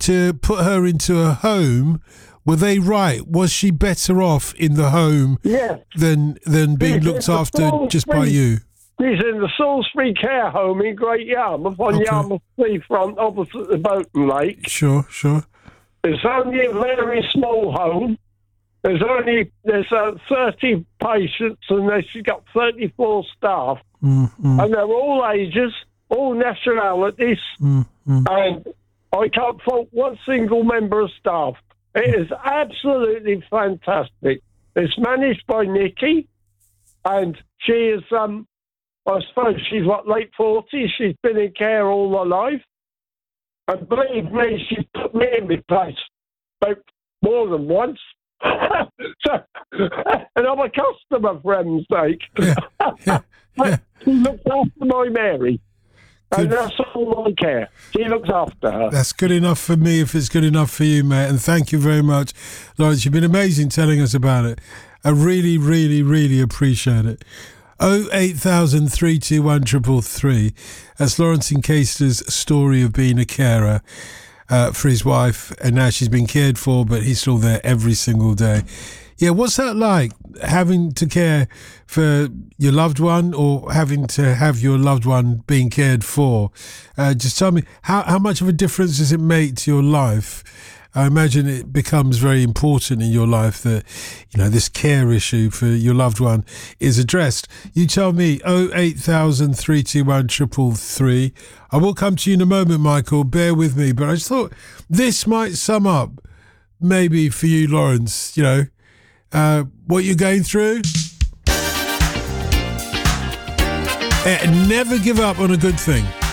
to put her into a home. Were they right? Was she better off in the home than being looked after just by you? She's in the Salisbury Care Home in Great Yarmouth on Yarmouth Seafront opposite the Boaton Lake. Sure. It's only a very small home. There's 30 patients and she's got 34 staff. Mm-hmm. And they're all ages, all nationalities. Mm-hmm. And I can't fault one single member of staff. It is absolutely fantastic. It's managed by Nikki, and she is, I suppose she's late 40s. She's been in care all her life. And believe me, she's put me in my place about more than once. And I'm a customer, for heaven's sake. She looks after my Mary. And that's all I care. She looks after her. That's good enough for me if it's good enough for you, mate. And thank you very much, Lawrence. You've been amazing telling us about it. I really, really, really appreciate it. 08000 321 333. That's Lawrence Incaster's story of being a carer for his wife. And now she's been cared for, but he's still there every single day. Yeah, what's that like, having to care for your loved one or having to have your loved one being cared for? Just tell me, how much of a difference does it make to your life? I imagine it becomes very important in your life that, this care issue for your loved one is addressed. You tell me, 08000 321 333. I will come to you in a moment, Michael. Bear with me. But I just thought this might sum up, maybe for you, Lawrence, what you're going through. Never give up on a good thing.